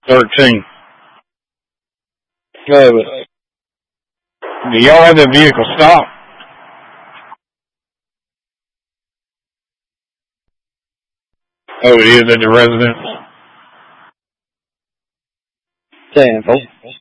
13. Do y'all have the vehicle stopped? Oh, it is at the residence? Ten.